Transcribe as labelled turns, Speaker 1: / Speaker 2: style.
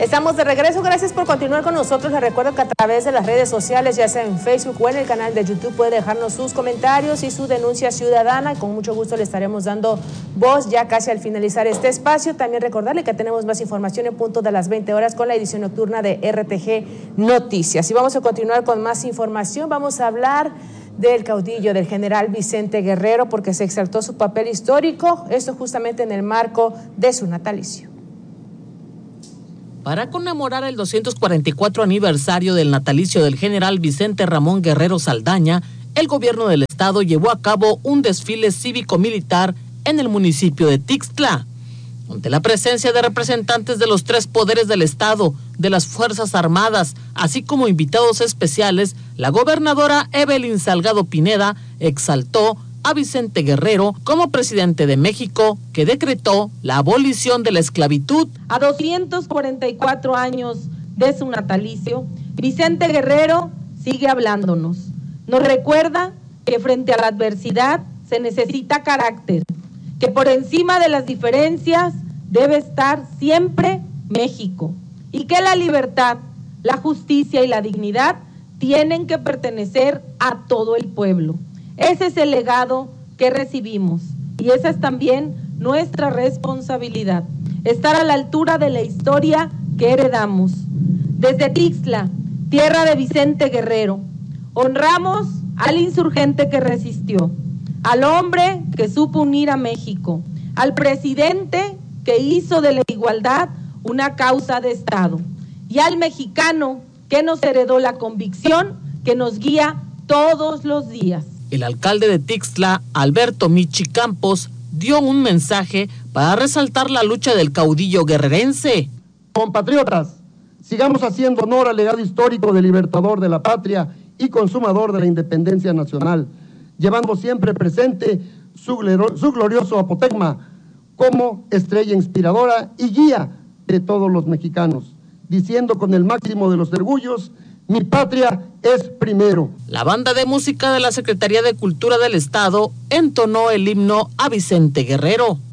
Speaker 1: Estamos de regreso, gracias por continuar con nosotros. Les recuerdo que a través de las redes sociales, ya sea en Facebook o en el canal de YouTube, puede dejarnos sus comentarios y su denuncia ciudadana. Con mucho gusto le estaremos dando voz ya casi al finalizar este espacio. También recordarle que tenemos más información en punto de las 20 horas con la edición nocturna de RTG Noticias. Y vamos a continuar con más información. Vamos a hablar del caudillo, del general Vicente Guerrero, porque se exaltó su papel histórico, esto justamente en el marco de su natalicio.
Speaker 2: Para conmemorar el 244 aniversario del natalicio del general Vicente Ramón Guerrero Saldaña, el gobierno del estado llevó a cabo un desfile cívico-militar en el municipio de Tixtla. Ante la presencia de representantes de los tres poderes del estado, de las Fuerzas Armadas, así como invitados especiales, la gobernadora Evelyn Salgado Pineda exaltó a Vicente Guerrero como presidente de México, que decretó la abolición de la esclavitud.
Speaker 3: A 244 años de su natalicio, Vicente Guerrero sigue hablándonos. Nos recuerda que frente a la adversidad se necesita carácter, que por encima de las diferencias debe estar siempre México, y que la libertad, la justicia y la dignidad tienen que pertenecer a todo el pueblo. Ese es el legado que recibimos y esa es también nuestra responsabilidad, estar a la altura de la historia que heredamos. Desde Tixtla, tierra de Vicente Guerrero, honramos al insurgente que resistió, al hombre que supo unir a México, al presidente que hizo de la igualdad una causa de Estado y al mexicano que nos heredó la convicción que nos guía todos los días.
Speaker 2: El alcalde de Tixtla, Alberto Michi Campos, dio un mensaje para resaltar la lucha del caudillo guerrerense.
Speaker 4: Compatriotas, sigamos haciendo honor al legado histórico del libertador de la patria y consumador de la independencia nacional, llevando siempre presente su glorioso apotegma como estrella inspiradora y guía de todos los mexicanos, diciendo con el máximo de los orgullos: mi patria es primero.
Speaker 2: La banda de música de la Secretaría de Cultura del Estado entonó el himno a Vicente Guerrero.